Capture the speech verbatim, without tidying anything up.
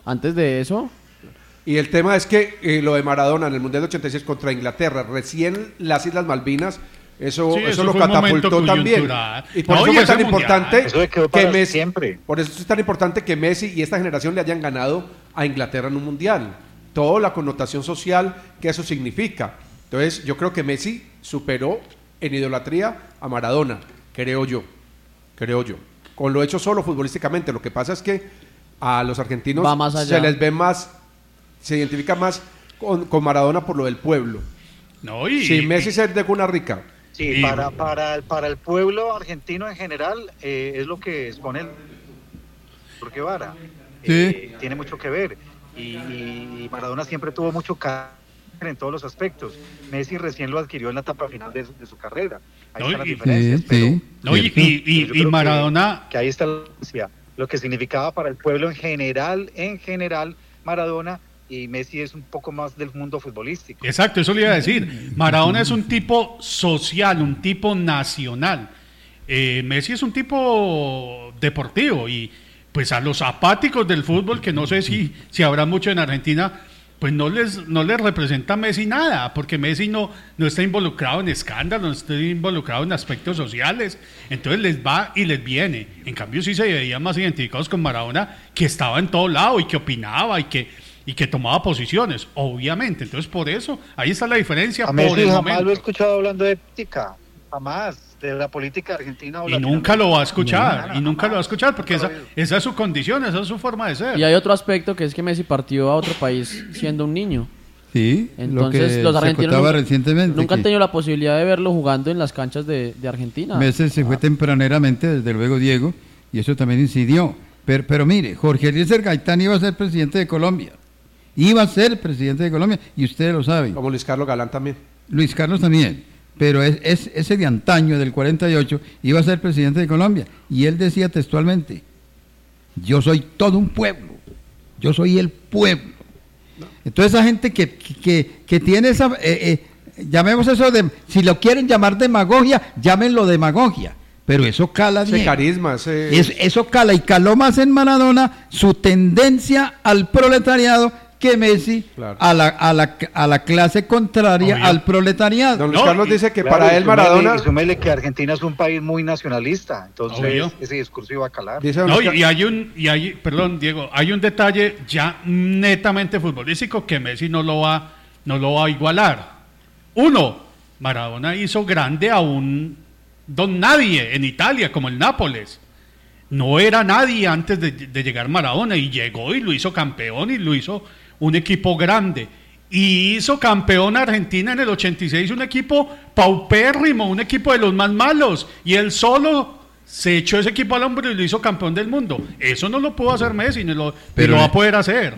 Antes de eso... Y el tema es que eh, lo de Maradona en el Mundial de ochenta y seis contra Inglaterra, recién las Islas Malvinas, eso, Sí, eso, eso lo fue un catapultó momento también. coyuntural. Y por No, eso y fue ese tan mundial, importante eso le quedó que para Messi, siempre. por eso es tan importante que Messi y esta generación le hayan ganado a Inglaterra en un Mundial. Toda la connotación social que eso significa. Entonces, yo creo que Messi superó en idolatría a Maradona, creo yo, creo yo. Con lo hecho solo futbolísticamente, lo que pasa es que a los argentinos Va más allá. se les ve más, se identifica más con, con Maradona por lo del pueblo. No, y, Si Messi se es de cuna rica. Sí, Y- para, para, el- para el pueblo argentino en general eh, es lo que expone el Jorge Vara. Eh, tiene mucho que ver. Y, y Maradona siempre tuvo mucho carácter en todos los aspectos. Messi recién lo adquirió en la etapa final de, de su carrera. Ahí No, están las y- diferencias. Sí, pero, sí. no, y, Cierto. y- y- pero yo y creo que- Maradona, que ahí está la diferencia. Lo que significaba para el pueblo en general, en general, Maradona, y Messi es un poco más del mundo futbolístico. exacto, eso le iba a decir. Maradona es un tipo social, un tipo nacional. Eh, Messi es un tipo deportivo y pues a los apáticos del fútbol, que no sé si, si habrá mucho en Argentina, pues no les, no les representa a Messi nada, porque Messi no, no está involucrado en escándalos, no está involucrado en aspectos sociales, entonces les va y les viene. En cambio sí se veían más identificados con Maradona, que estaba en todo lado y que opinaba y que, y que tomaba posiciones, obviamente. Entonces por eso, ahí está la diferencia A por Messi el jamás momento. lo he escuchado hablando de ética, jamás, de la política argentina. O Y nunca lo va a escuchar, No, no, y nunca lo va a escuchar, porque nunca esa, lo he oído. esa es su condición, esa es su forma de ser. Y hay otro aspecto que es que Messi partió a otro país siendo un niño. Sí, Entonces lo que los se argentinos acotaba nunca, recientemente. nunca han que tenido la posibilidad de verlo jugando en las canchas de, de Argentina. Messi se fue tempraneramente, desde luego Diego, y eso también incidió. Pero, pero mire, Jorge Eliezer Gaitán iba a ser presidente de Colombia. Iba a ser presidente de Colombia, y ustedes lo saben. Como Luis Carlos Galán también. Luis Carlos también. Pero es, es- ese de antaño, del cuarenta y ocho, iba a ser presidente de Colombia. Y él decía textualmente, yo soy todo un pueblo, yo soy el pueblo. Entonces esa gente que, que, que tiene esa, eh, eh, llamemos eso de, si lo quieren llamar demagogia, llámenlo demagogia. Pero eso cala Ese bien. carisma, ese... Es- eso cala y caló más en Maradona su tendencia al proletariado que Messi Claro. a, la, a, la, a la clase contraria Obvio. al proletariado. Don Luis No, Carlos y- dice que Claro, para y él súmele- Maradona... y súmele que Argentina es un país muy nacionalista, entonces Obvio. ese discurso iba a calar. Dice don No, Luis y, Car- y hay un, y hay, perdón, Diego, hay un detalle ya netamente futbolístico que Messi no lo va, no lo va a igualar. Uno, Maradona hizo grande a un don nadie en Italia, como el Nápoles. No era nadie antes de, de llegar Maradona y llegó y lo hizo campeón y lo hizo un equipo grande. Y hizo campeón a Argentina en el ochenta y seis, un equipo paupérrimo, un equipo de los más malos. Y él solo se echó ese equipo al hombro y lo hizo campeón del mundo. Eso no lo pudo hacer Messi, ni lo, ni Pero lo va le- a poder hacer.